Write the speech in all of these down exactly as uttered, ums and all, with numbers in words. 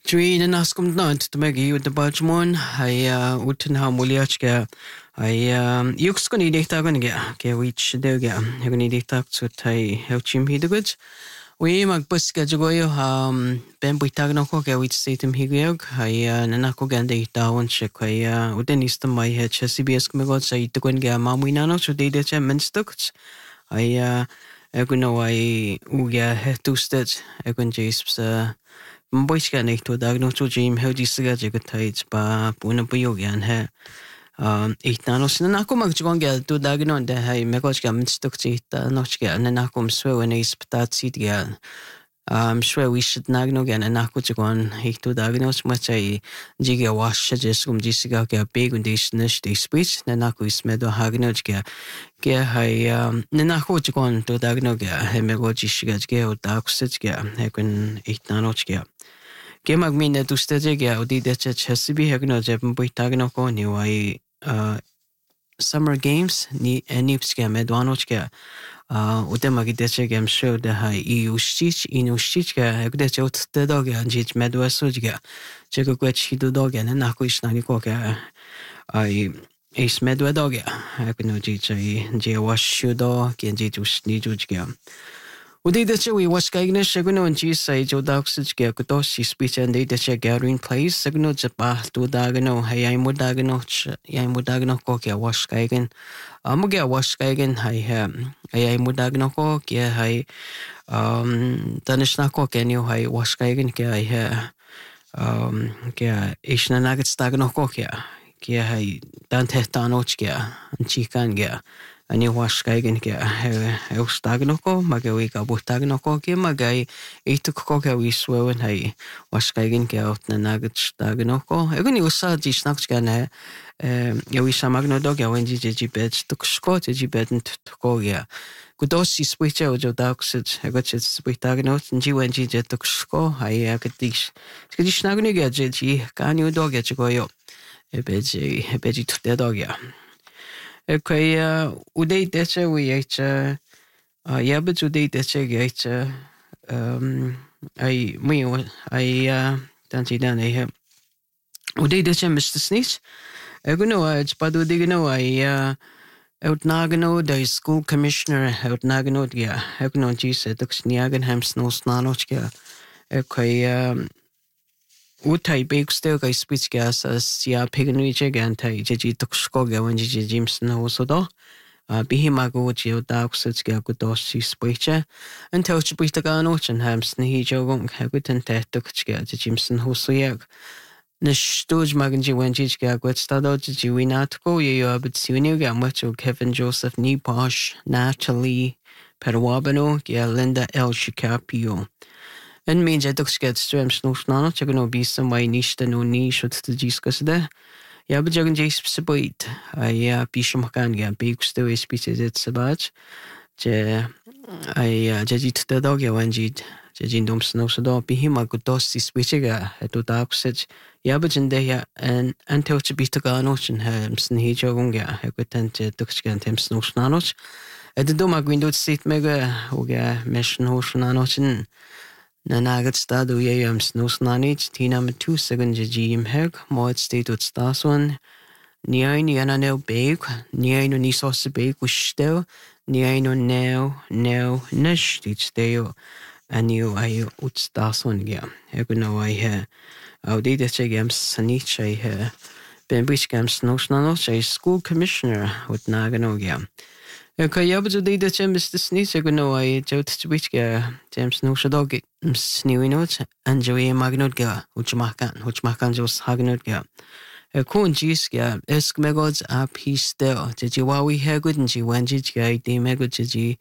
Dwi na nascom nant tumegi ud de Baltimore ai uten ha muliachga ai yux goni dikta goni ga ke wich de ga goni dikta zu tai helchim hidugud we mag bus ga jogoyo ha ben buitag no ko ke wich situm higog ai na na ko gande ita won che kai uden istam mai he C B S kmego sai to gon ga mamuina no so de de che menstukt ai eguno ai uga hetustet egun jesps Boys gan ich to dag no to Jim how di siga jiga tides ba puna buyo gan he um ich na no sin na ko mag jgon ga to dag no de hay megos ga mitstuk ti ta no ga na na kom so en is patat sit ga um sure we should nag no gan na ko jgon ich to dag no much ai jiga wash just kom di siga ga big und is nish di speech na na ko is medo hagno ga ga hay um na na ko jgon to dag no ga he mego ji siga ga o da ko sit ga he kun ich na no ga Ge mag mina dustede ge odi de che chesibi hegno jebn buitagno ko ni wai summer games ni enips ge medwanoch ge ode mag de che gem show de hai eu stich inu stich ge hegde che ot de dog ge anjich medwaso ge che ko kwet hidu dog ge na ko isnani ko ge ai is medwa dog ge hegno ji che je washu do ge ji just ni ju ge Udi de che we was gagne seguno en ji sai jo dax ge ko to si speech and de che gathering place seguno je pa to dagno hay ai mo dagno ai mo dagno ko ke was gagen am ge was gagen hay hay ai mo dagno ko ke hay um tanishna ko ke ni hay was gagen ke hay um ke isna nagets dagno ko ke ke hay dan te tanoch ge chikan ge Ani was gaigen ke e stagno ko magai ka butagno ko ke magai itu ko ke wi swen hai was gaigen ke out na nagit stagno ko egoni usa di snacks gane e wi samagno dog ya wenji ji bet to sko ji betn to ko ya kudosi switch o jo daxit egot switagno ji wenji je to sko hai akatish skedi snagno ge ji kanyu dog ya ko yo e beji e beji to dog ya Okay, uh, udei deche we eche, uh, yabit udei deche eche, um, ai, mi, ai, uh, tanti dan ai, udei deche Mister Sneeze, eguno, it's padu digno, ai, uh, out nagano, the school commissioner, out nagano, yeah, eguno, jise, dux niagan ham snow snanoch, yeah, okay, um, Utai big still guy speech gas as ya pigany jigan tai jiji tukskoga when jiji Jimson hosodo. Bihimago geo daxits gagodosi speeche until Chibitaganoch and Hamson he jogong habitan tetukchga to Jimson hosoyag. Nish stoj maganji when jijga gwetstado jiji winatko ye abit suniga mucho Kevin Joseph Niposh Natalie Perwabano ya Linda El Shikapio. En means I took sketch streams no snano, check no be some way niche the no niche at the discuss there. Yeah, but jugging Jace Saboit. I yeah, Bisham can get big still speeches it's about. Je I judged the dog when jid, judging dom snow so don't be him a good dusty switchiga at the dark set. Yeah, but in there and until to be to go notion hams and he jogunga, I could tend to took skent him snow snanos. At the doma window seat mega, uga mesh no snanochen. Na nagad stado yam snus nanich tina me two second jim heg mod state ut staswan ni ai ni ananel bake ni ai no ni sauce bake ustel ni ai no neo neo nish tich deo anu ai ut staswan ya heg no ai he au de de gam sanich ai he ben bich gam snus nanich ai school commissioner ut nagano ya Okay, ja, but today the James the sneeze I know I just to which James no should dog snewy notes and Joey Magnot ga which makan which makan just hagnot ga. A coon cheese ga esk megods a piece still. Did you wow we had good and she went it ga de megod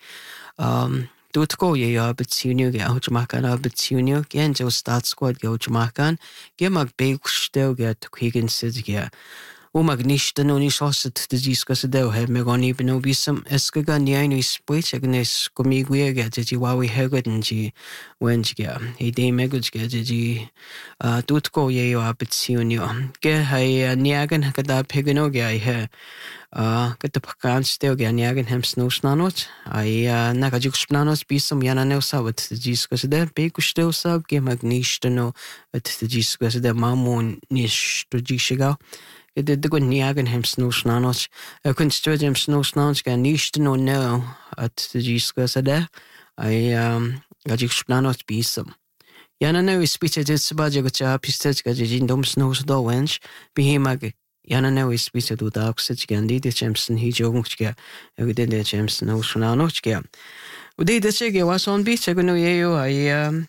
um do to go ye ya but senior ga which makan a but senior again just start squad ga which makan. Give mag big still ga to quick and sit ga. o magnista no ni sosit de jiska se deu he me goni beno bisam eska ga ni ai no spwit agnes komi gwega je ji wawi hegoden ji wenjga e de megujga je ji tutko ye yo apetsionio ge hai niagan kada pegano ge ai he Uh, gyda pagans steo gen iagen hem snos nanot. Ai uh, naga juk splanos bisam yana neo sabot de jiska se de be gusteo sab ge magnista no at de jiska se de mamon nish to jishiga. Gyda de gwen niagen hem snos nanot. E kun stewed hem snos nanot gen nishta no neo at de jiska se de. Ai um, ga juk splanos bisam. Yana neo ispite dit sabadja gotja pistet ga jin dom snos do wench. Bihe mag Yana neu is bisa du dagsig gan di de Jameson hi jogungske e de de Jameson no snanochke. U de de chege was on beach go no yo ai um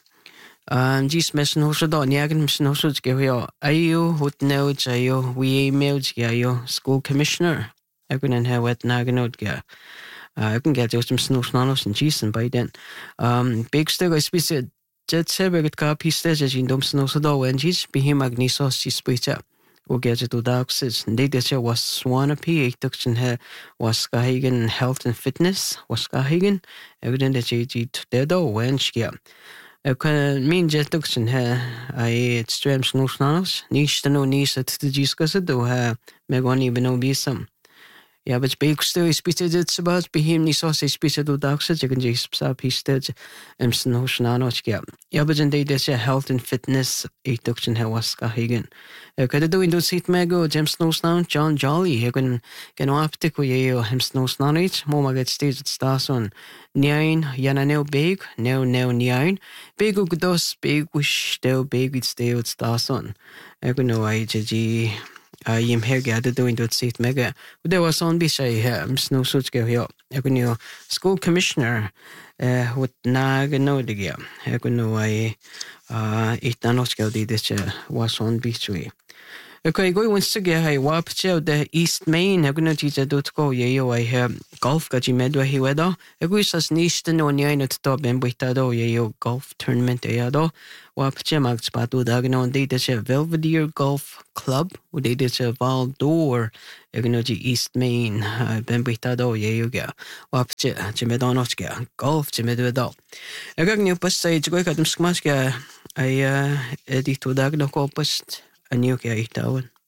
gis messen ho da niagen messen ho ge yo ayo hot no jayo we emailed ge yo school commissioner e go en ha wet nagenot ge. I can get just some snanos and Jason by then. Um big steg is bisa jet sebe get ka piste je in dom snos da wen jis bi him magnisos si spita. Og get to dagsits. Det det was Swanepi, ik dacht he was gehagen health and fitness, was gehagen. Evident dat je dit dedo wenschja. Ik kan min jet dacht he I stream snusnanos. Niets te no niets het te discussen do he me goni beno bisam. Ja, but big still is bitter dit about be him ni sauce is bitter do dagsits. Je kan je sa pistet em snusnanos ja. Ja, but in dit health and fitness, ik dacht he was gehagen. Kada do in do sit mego James Snowsnow John Jolly he kun gen optik wo ye hem Snowsnow mo maget stage stason nine yana neo big neo neo nine big og dos big wish do big with stay stason e kun no ai ji I am here gada do in do sit mega there was on be say hem Snow such go here e kun no school commissioner eh with nag no de ge e kun no ai uh it nanos go di this was on beach we. Okay, go once to get a wap chow the East Main. I'm going to teach a dot go. Yeah, I have golf got you medwa he weather. I wish us niche to know nine at top and with that. Oh, yeah, golf tournament. Yeah, though. Wap chow mag spot do that. No, they did a Belvedere Golf Club. Would they did a Valdor. I'm going to East Main. I've been with that. Oh, yeah, you get wap chow. Jimedonot get golf. Jimedwedo. I got new post stage. Go at them smash. I uh, edit to that. No call post. A new guy, that one.